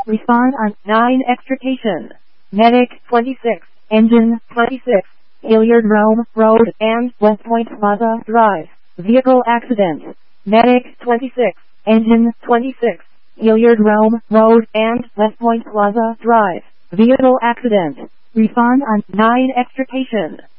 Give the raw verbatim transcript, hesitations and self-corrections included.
Respond on nine extrication. Medic twenty-six, engine twenty-six, Hilliard Rome Road and West Point Plaza Drive. Vehicle accident. Medic twenty-six, engine twenty-six, Hilliard Rome Road and West Point Plaza Drive. Vehicle accident. Respond on nine extrication.